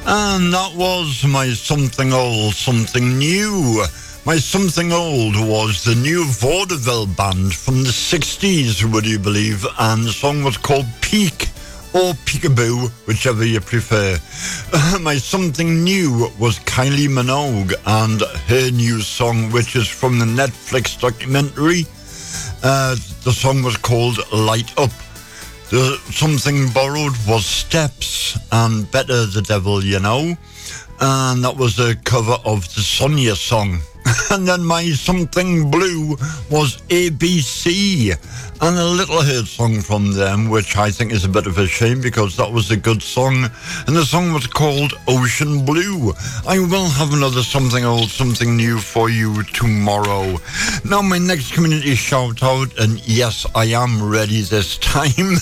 And that was my something old, something new. My something old was the new vaudeville band from the 60s, would you believe? And the song was called Peek or Peekaboo, whichever you prefer. My something new was Kylie Minogue and her new song, which is from the Netflix documentary. The song was called Light Up. The something borrowed was Steps and Better the Devil You Know. And that was a cover of the Sonia song. And then my something blue was ABC, and a little heard song from them, which I think is a bit of a shame because that was a good song, and the song was called Ocean Blue. I will have another something old, something new for you tomorrow. Now my next community shout out, and yes, I am ready this time.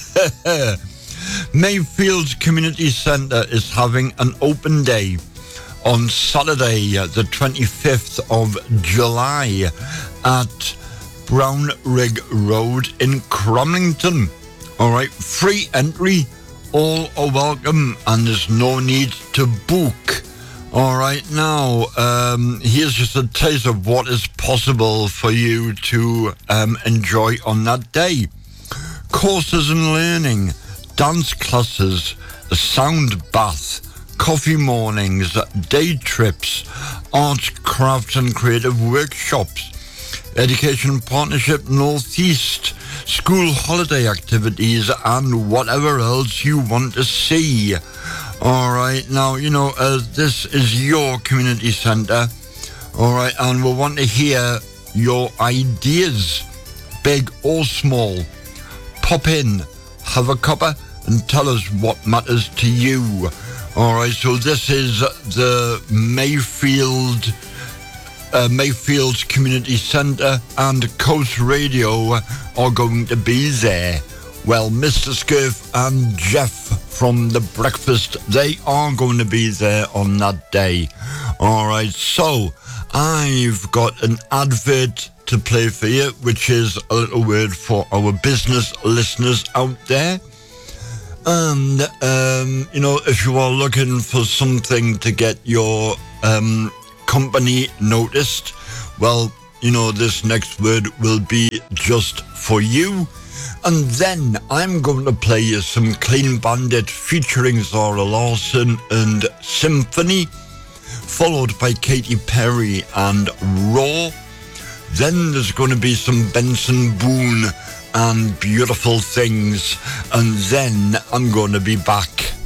Mayfield Community Centre is having an open day on Saturday, the 25th of July at Brownrigg Road in Cromlington. All right, free entry, all are welcome, and there's no need to book. All right, now, here's just a taste of what is possible for you to enjoy on that day. Courses and learning, dance classes, a sound bath, coffee mornings, day trips, arts, crafts and creative workshops, Education Partnership Northeast, school holiday activities and whatever else you want to see. All right, now, you know, this is your community centre. All right, and we want to hear your ideas, big or small. Pop in, have a cuppa and tell us what matters to you. All right, so this is the Mayfield's Community Centre, and Coast Radio are going to be there. Well, Mr. Scurf and Jeff from The Breakfast, they are going to be there on that day. All right, so I've got an advert to play for you, which is a little word for our business listeners out there. And, you know, if you are looking for something to get your company noticed, well, you know, this next word will be just for you. And then I'm going to play you some Clean Bandit featuring Zara Larsson and Symphony, followed by Katy Perry and Raw. Then there's going to be some Benson Boone and Beautiful Things, and then I'm going to be back